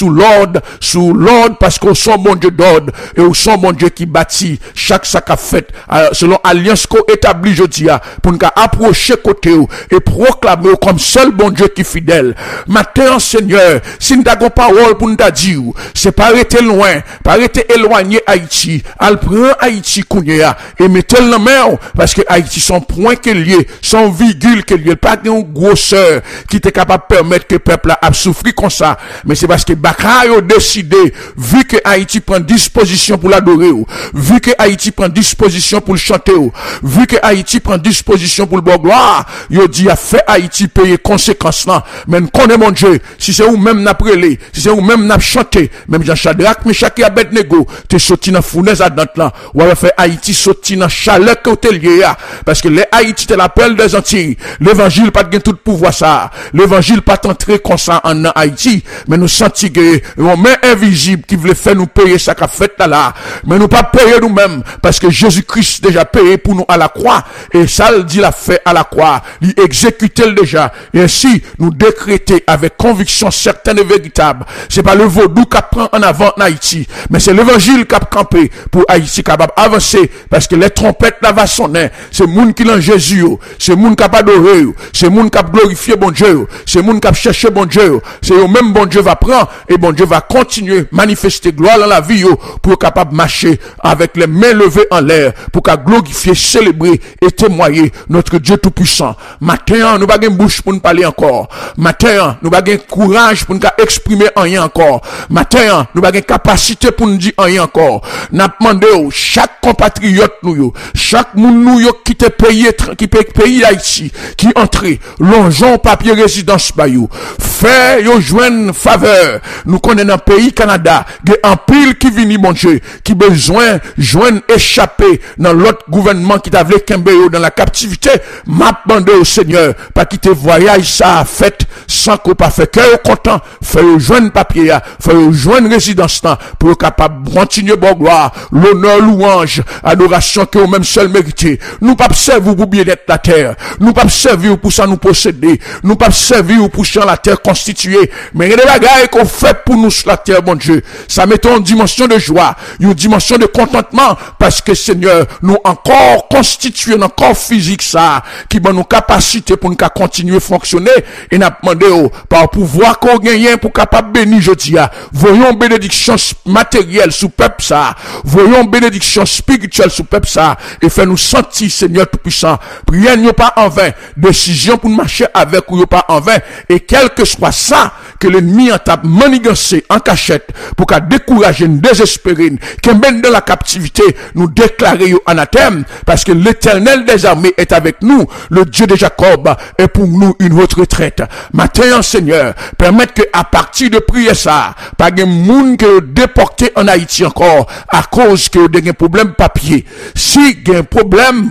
sous l'ordre, parce qu'on sont bon Dieu d'ordre, et on sont bon Dieu qui bâtit chaque sac à fait, selon alliance qu'on établit jeudi, pour nous approcher côté et proclamer comme seul bon Dieu qui est fidèle. Matin, Seigneur, si nous avons parole pour nous dire, c'est pas arrêter loin, pas arrêter éloigner Haïti, al prend Haïti kounya, et mettez le main, parce que Haïti son point que lié, son virgule que lié, pas une grosseur qui était capable de permettre que le peuple a souffert comme ça, mais c'est parce que Bakay a décidé, vu que Haïti prend disposition pour l'adorer, vu que Haïti prend disposition pour le chanter, vu que Haïti prend disposition pour le bon gloire, il dit a fait Haïti payer conséquences là, mais connaît mon Dieu, si c'est ou même n'a prélé, si c'est ou même n'a chanté, même Jean Shadrach, Meshach et Abednego, t'es sorti dans fournaise à date là, ou a fait Haïti sorti dans chaleur côté lié, parce que les Haïti te l'appel des Antilles, l'évangile pas de tout pouvoir ça, l'évangile pas entrer comme ça en Haïti, mais nous sentis que une main invisible qui voulait faire nous payer ça qu'a fait là, mais nous pas payer nous-mêmes, parce que Jésus-Christ déjà payé pour nous à la croix, et ça le dit l'a fait à la croix, il exécutait le déjà, et ainsi nous décréter avec conviction certaine et véritable, c'est pas le vaudou qui prend en avant en Haïti, mais c'est l'évangile qui a campé pour Haïti capable avancer, parce que les trompettes là va sonner, c'est moun qui l'en Jésus, c'est moun qui a adoré, c'est moun qui a glorifié bon Dieu, c'est moun qui a cherché bon Dieu, c'est au même bon Dieu va prendre, et bon Dieu va continuer manifester gloire dans la vie pour capable marcher avec les mains levées en l'air, pour qu'à glorifier, célébrer et témoigner notre Dieu tout-puissant. Matin, nous n'avons pas bouche pour nous parler encore. Matin, nous n'avons pas courage pour nous exprimer rien encore. Matin, nous n'avons pas capacité pour nous dire rien encore. Nous demandé chaque compatriote nous, chaque moun nous qui te paye, qui paye pays Haïti, qui entre, longeons papier résidence bayou, fait yo joindre faveur. Nous connaissons un pays Canada, il y a un pile qui vient mon Dieu, qui besoin joindre échapper dans l'autre gouvernement qui t'a voulu kembe dans la captivité. M'a demandé au Seigneur, pas quitter voyage ça a fait sans qu'on pas fait cœur content, fait joindre papier, fait joindre résidence pour capable continuer bon gloire, l'honneur, louange, adoration que vous même seul méritez. Nous pas servir pour bien-être la terre, nous pas servir pour ça nous posséder, nous pas servir pour ça la terre constituée, mais il y a des bagailles qu'on fait pour nous sur la terre, bon Dieu. Ça met une dimension de joie, une dimension de contentement, parce que Seigneur, nous encore constitués dans corps physique ça, qui va nous capacité pour nous continuer à fonctionner, et nous demandé par pouvoir qu'on gagne pour capable bénir jeudi. Voyons bénédiction matérielle sous peuple ça, voyons bénédiction spirituelle sous peuple ça, et fait nous sentir Seigneur tout-puissant. Prière n'y a pas en vain, décision pour marcher avec ou pas en vain, et quel que soit ça que l'ennemi en tape manigancé en cachette pour qu'à décourager, désespérer, qu'un ben de la captivité nous déclarer anathème, parce que l'Éternel des armées est avec nous, le Dieu de Jacob est pour nous une autre retraite. Maintenant, Seigneur, permettre que à partir de prier ça, pas de monde que déporté en Haïti encore à cause que de un problème papier. Si il y a un problème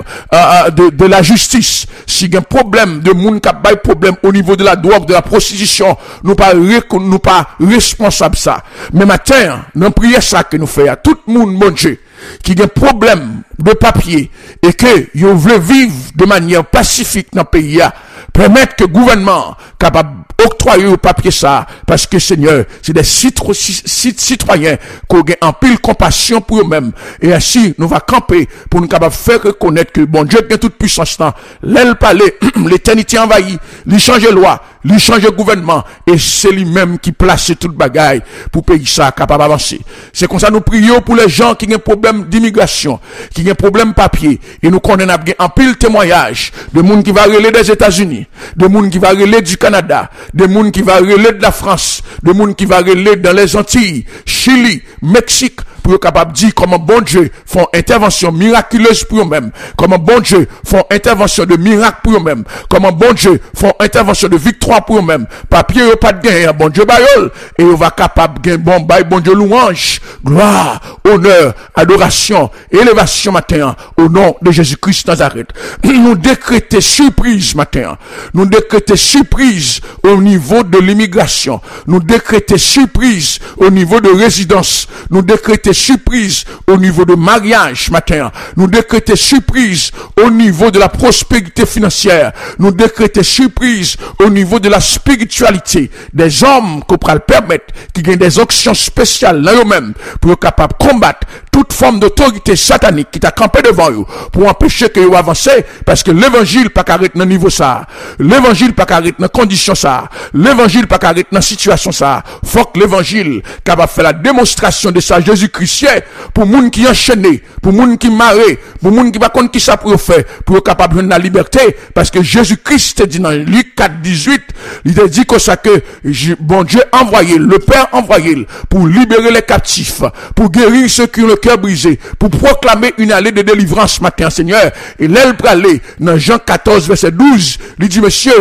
de la justice, si il y a un problème de monde qui a pas problème au niveau de la drogue, de la prostitution, nous pas responsable ça. Mais matin, nous prions ça que nous faisons à tout le monde, mon Dieu, qui a un problème de papier et que vous voulez vivre de manière pacifique dans le pays, permettre que le gouvernement capable octroyer au papier ça, parce que Seigneur, c'est des citoyens qui ont en pile compassion pour eux-mêmes, et ainsi nous va camper pour nous capable faire reconnaître que bon Dieu a toute puissance là, l'aile parler, l'éternité envahie, lui changer loi, lui changer gouvernement, et c'est lui-même qui place toute bagaille pour pays ça capable avancer. C'est comme ça nous prions pour les gens qui ont un problème d'immigration, qui ont un problème papier, et nous connaissons en pile témoignage de monde qui va relayer des États-Unis, de monde qui va relayer du Canada, de monde qui va relayer de la France, de monde qui va relayer dans les Antilles, Chili, Mexique, pour être capable de dire comment bon Dieu font intervention miraculeuse pour eux-mêmes, comment bon Dieu font intervention de miracle pour eux-mêmes, comment bon Dieu font intervention de victoire pour eux-mêmes. Papier yo pas de gain, bon Dieu bayol, et on va capable de bon bail, bon Dieu louange, gloire, honneur, adoration, élévation matin, au nom de Jésus-Christ Nazareth. Nous décréter surprise matin, nous décréter surprise au niveau de l'immigration, nous décréter surprise au niveau de résidence, nous décréter décréter surprise au niveau de mariage matin. Nous décréter surprise au niveau de la prospérité financière. Nous décréter surprise au niveau de la spiritualité. Des hommes qu'on pourra le permettre, qui gagnent des options spéciales là eux-mêmes pour être capables de combattre toute forme d'autorité satanique qui t'a campé devant eux pour empêcher que vous avancez, parce que l'évangile pas carré dans niveau ça. L'évangile pas carré dans condition ça. L'évangile pas carré dans situation ça. Faut que l'évangile capable faire la démonstration de ça Jésus-Christ pour moun qui enchaîné, pour moun qui maré, pour moun qui pas compte qui ça pour faire, pour être capable de la liberté, parce que Jésus-Christ dit dans Luc 4:18, il a dit que ça que bon Dieu envoyé, le Père envoyé pour libérer les captifs, pour guérir ceux qui ont le cœur brisé, pour proclamer une allée de délivrance matin, Seigneur. Et l'aile pralé dans Jean 14 verset 12, il dit monsieur,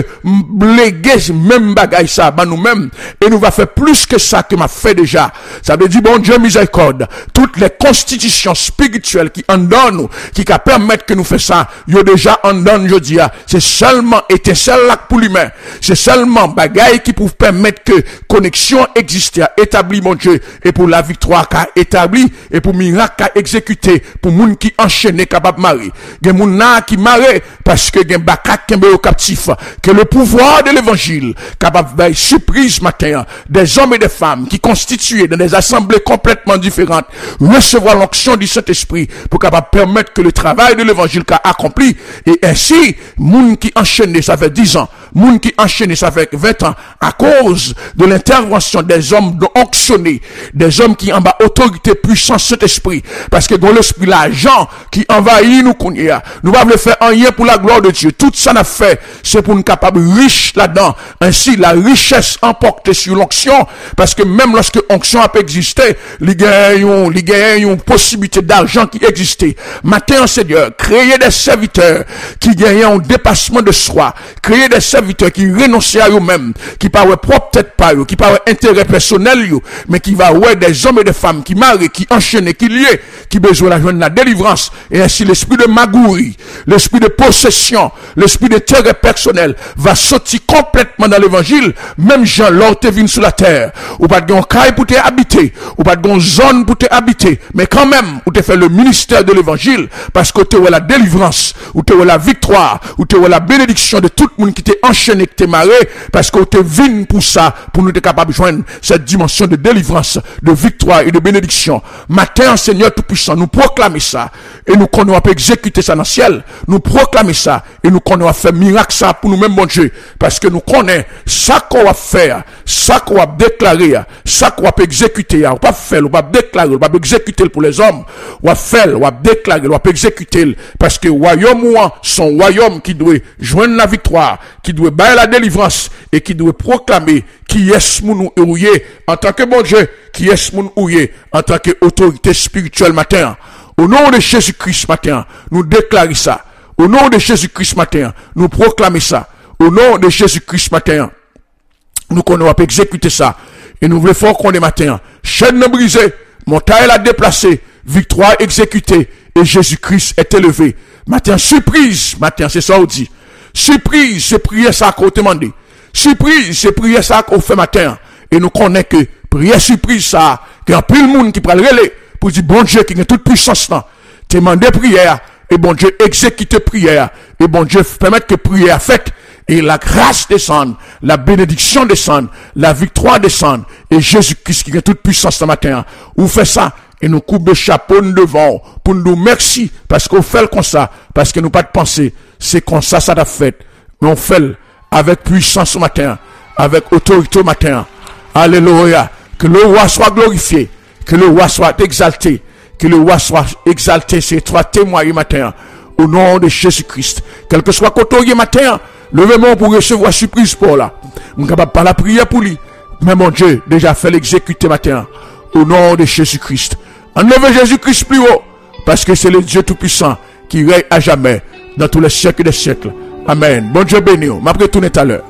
bléguez même bagaille ça, bah nous-mêmes, et nous va faire plus que ça que m'a fait déjà. Ça veut dire bon Dieu miséricorde, toutes les constitutions spirituelles qui en donnent, qui permettent que nous fassions ça, yo déjà en donne je dis, c'est seulement étincelle là pour l'humain, c'est seulement bagaille qui pour permettre que connexion existe, établi mon Dieu, et pour la victoire qu'a établi, et pour miracle qu'a exécuté, pour moun qui enchaîné capable marier, gen moun na qui maré parce que gen bakak kembe au captif, que le pouvoir de l'évangile capable de surprise matin, des hommes et des femmes qui constitués dans des assemblées complètement différentes, recevoir l'onction du Saint-Esprit pour capable permettre que le travail de l'évangile qu'a accompli, et ainsi, moun qui enchaîné ça fait 10 ans, moun qui enchaîné ça fait 20 ans, à cause de l'intervention des hommes onctionnés, des hommes qui en bas autorité, puissance, Saint-Esprit, parce que dans l'esprit l'argent qui envahit nous connaît, nous va le faire rien pour la gloire de Dieu. Tout ça n'a fait, c'est pour nous capables riches là-dedans. Ainsi, la richesse emportée sur l'onction, parce que même lorsque l'onction a existé, il y a une possibilité d'argent qui existait. Matin, Seigneur, créer des serviteurs qui gagnent un dépassement de soi, créer des serviteurs qui renoncent à eux-mêmes, qui parlent propre tête pas eux, qui parlent intérêt personnel eux, mais qui va ouais des hommes et des femmes qui marient, qui enchaînent, qui liés, qui besoin de la délivrance. Et ainsi l'esprit de magouille, l'esprit de possession, l'esprit d'intérêt personnel va sortir complètement dans l'évangile. Même Jean, l'or te vient sur la terre, ou pas de caille pour te habiter, ou pas de zone pour te habiter, mais quand même, ou te fait le ministère de l'évangile, parce que tu as la délivrance, ou tu as la victoire, ou tu as la bénédiction de tout le monde qui t'est enchaîné, qui t'est marré, parce que tu es venu pour ça, pour nous être capable de joindre cette dimension de délivrance, de victoire et de bénédiction. Matin, Seigneur Tout-Puissant, nous proclamer ça, et nous qu'on va exécuter ça dans le ciel, nous proclamer ça, et nous qu'on va faire miracle ça pour nous-mêmes, mon Dieu, parce que nous connaissons ça qu'on va faire, ça qu'on va déclarer, ça qu'on va exécuter, on va pas faire, on va déclarer, on va exécuter pour les hommes, on va faire, on va déclarer, on va exécuter, parce que royaume son royaume qui doit joindre la victoire, qui doit bailler la délivrance, et qui doit proclamer qui est mon ouïe en tant que bon Dieu, qui est mon ouïe en tant que autorité spirituelle matin. Au nom de Jésus-Christ matin, nous déclarons ça. Au nom de Jésus-Christ matin, nous proclamons ça. Au nom de Jésus-Christ matin, nous qu'on va exécuter ça. Et nous voulons faire qu'on est matin. Chaîne brisée, montagne a déplacé, victoire exécutée, et Jésus-Christ est élevé. Matin, surprise, matin, c'est ça on dit. Surprise, c'est prière ça qu'on demande. Surprise, c'est prière ça qu'on fait matin. Et nous connaissons que prière surprise ça, qu'il y a plus de monde qui prend le relais pour dire bon Dieu qui a toute puissance là. Demander prière, et bon Dieu exécute prière, et bon Dieu permettre que prière faite, et la grâce descende, la bénédiction descende, la victoire descende, et Jésus-Christ qui a toute puissance ce matin. Ou fait ça, et nous coupe de chapeau devant, pour nous merci, parce qu'on fait comme ça, parce que nous pas de penser, c'est comme ça, ça l'a fait. Mais on fait avec puissance ce matin, avec autorité au matin. Alléluia. Que le roi soit glorifié, que le roi soit exalté, que le roi soit exalté, c'est trois témoins matin, au nom de Jésus-Christ. Quel que soit côté matin, levez-moi pour recevoir surprise pour là. On ne capable pas la prière pour lui. Mais mon Dieu, déjà fait l'exécuter matin, au nom de Jésus-Christ. Enlevez Jésus-Christ plus haut, parce que c'est le Dieu Tout-Puissant qui règne à jamais, dans tous les siècles des siècles. Amen. Bon Dieu béni. M'après tout à l'heure.